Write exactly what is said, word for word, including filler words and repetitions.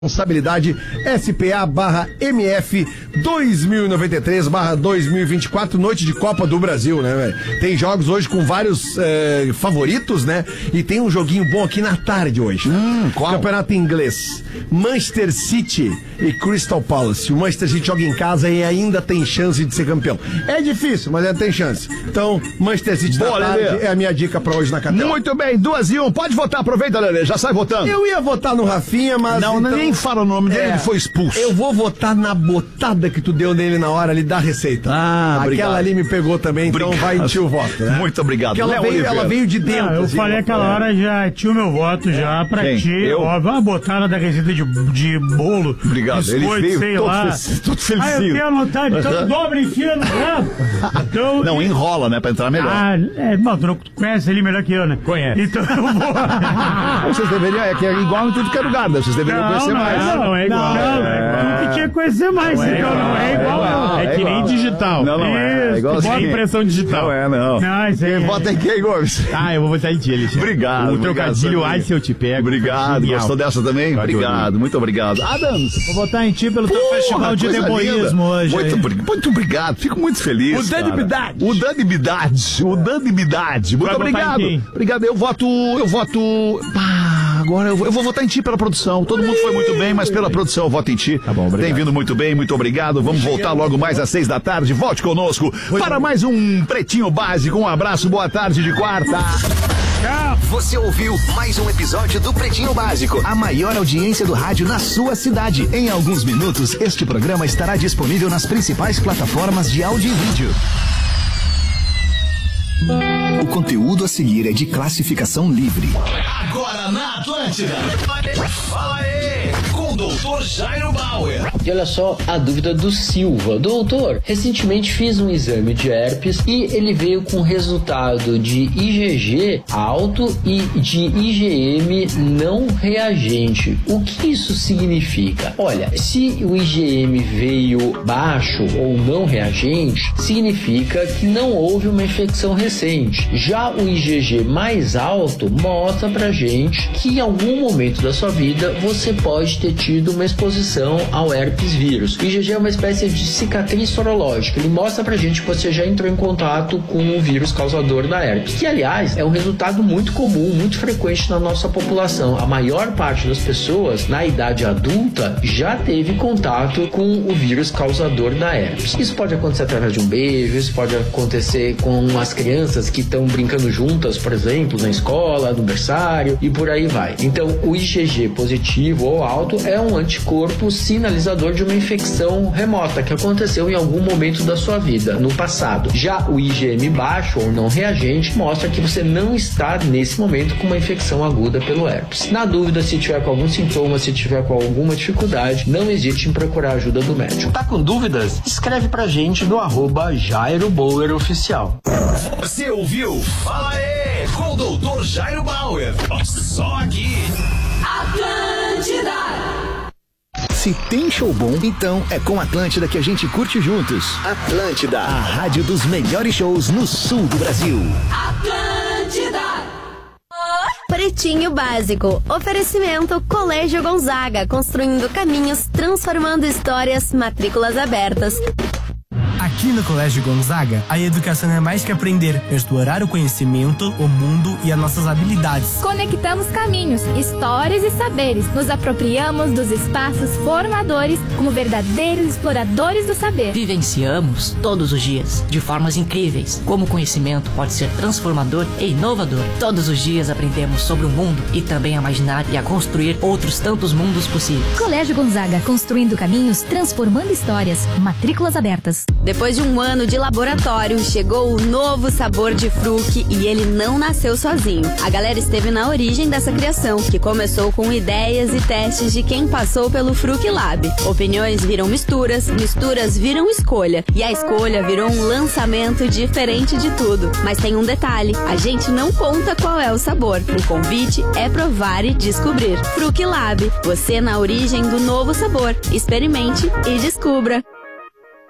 Responsabilidade S P A barra M F dois mil e noventa e três barra dois mil e vinte e quatro, noite de Copa do Brasil, né, velho? Tem jogos hoje com vários é, favoritos, né? E tem um joguinho bom aqui na tarde hoje. Hum, qual? Campeonato inglês. Manchester City e Crystal Palace. O Manchester City joga em casa e ainda tem chance de ser campeão. É difícil, mas ainda tem chance. Então, Manchester City Boa, da tarde Lelê. é a minha dica pra hoje na Catel. Muito bem, duas e um. Pode votar, aproveita, Lelê. Já sai votando. Eu ia votar no Rafinha, mas... Não, então... nem fala o nome dele, É. ele foi expulso. Eu vou votar na botada que tu deu nele na hora ali da receita. Ah, Aquela obrigado. ali me pegou também, então Obrigado. vai encher o voto, né? Muito obrigado. Porque ela Léo veio, Oliveira. ela veio de dentro. Não, eu assim, falei ó. aquela hora, já tinha o meu voto já pra Quem? ti. Eu? Ó, uma botada da receita de, de bolo. Obrigado, ele biscoito, veio sei todo lá. fe- todo Ah, eu felizinho. tenho anotado, então dobra e enfia no prato. Então, Não, enrola, né, pra entrar melhor. Ah, é, não, tu não conhece ele melhor que eu, né? Conhece. Então eu vou. Vocês deveriam, é que é igual em tudo que é lugar, né? Vocês deveriam Não, conhecer não, mais. não, Não, é igual. Não, É. tu que tinha que conhecer mais, Não é então não é igual, não. É, é que nem igual. digital. Não, não é. É Isso, igualzinho. Bota impressão digital. Não é, não. Não, isso aí Quem é- vota em quem, Gomes? Ah, eu vou votar em ti, Alexandre. Obrigado. O obrigado, trocadilho, Sandrinho. ai se eu te pego. Obrigado. Genial. Gostou dessa também? Pode Obrigado, muito obrigado. Adams. Vou votar em ti pelo teu Porra, festival de coisa deboísmo linda. hoje. Muito, aí. obri- muito obrigado, fico muito feliz. O cara. Danimidade. O Danimidade. O Danimidade. Muito Vai votar em obrigado. quem? Obrigado. Eu voto. Eu voto. Ah, agora eu vou, eu vou votar em ti pela produção. Todo mundo foi muito bem, mas pela produção eu voto em ti. Tá bom, obrigado. Tem vindo muito bem, muito obrigado. Vamos voltar logo mais às seis da tarde. Volte conosco para mais um Pretinho Básico. Um abraço, boa tarde de quarta. Você ouviu mais um episódio do Pretinho Básico, a maior audiência do rádio na sua cidade. Em alguns minutos, este programa estará disponível nas principais plataformas de áudio e vídeo. O conteúdo a seguir é de classificação livre. Agora na Atlântida. Fala aí, com o doutor Jairo Bauer. E olha só a dúvida do Silva. Doutor, recentemente fiz um exame de herpes e ele veio com resultado de I G G alto e de I G M não reagente. O que isso significa? Olha, se o I G M veio baixo ou não reagente, significa que não houve uma infecção recente. Já o I G G mais alto mostra pra gente que em algum momento da sua vida você pode ter tido uma exposição ao herpes vírus. O I G G é uma espécie de cicatriz sorológica. Ele mostra pra gente que você já entrou em contato com o vírus causador da herpes, que aliás é um resultado muito comum, muito frequente na nossa população. A maior parte das pessoas na idade adulta já teve contato com o vírus causador da herpes. Isso pode acontecer através de um beijo, isso pode acontecer com as crianças que estão brincando juntas, por exemplo, na escola, no berçário e por aí vai. Então, o I G G positivo ou alto é um anticorpo sinalizador de uma infecção remota que aconteceu em algum momento da sua vida, no passado. Já o I G M baixo ou não reagente mostra que você não está, nesse momento, com uma infecção aguda pelo herpes. Na dúvida, se tiver com algum sintoma, se tiver com alguma dificuldade, não hesite em procurar a ajuda do médico. Tá com dúvidas? Escreve pra gente no arroba Jairo Bauer Oficial. Você ouviu? Fala aí, com o doutor Jairo Bauer. Só aqui. Atlântida. Se tem show bom, então é com Atlântida que a gente curte juntos. Atlântida, a rádio dos melhores shows no sul do Brasil. Atlântida. Pretinho Básico. Oferecimento Colégio Gonzaga, construindo caminhos, transformando histórias, matrículas abertas. Aqui no Colégio Gonzaga, a educação é mais que aprender, é explorar o conhecimento, o mundo e as nossas habilidades. Conectamos caminhos, histórias e saberes. Nos apropriamos dos espaços formadores como verdadeiros exploradores do saber. Vivenciamos todos os dias, de formas incríveis, como o conhecimento pode ser transformador e inovador. Todos os dias aprendemos sobre o mundo e também a imaginar e a construir outros tantos mundos possíveis. Colégio Gonzaga, construindo caminhos, transformando histórias. Matrículas abertas. Depois de um ano de laboratório, chegou o novo sabor de Fruc e ele não nasceu sozinho. A galera esteve na origem dessa criação, que começou com ideias e testes de quem passou pelo Fruc Lab. Opiniões viram misturas, misturas viram escolha, e a escolha virou um lançamento diferente de tudo. Mas tem um detalhe, a gente não conta qual é o sabor. O convite é provar e descobrir. Fruc Lab, você na origem do novo sabor. Experimente e descubra.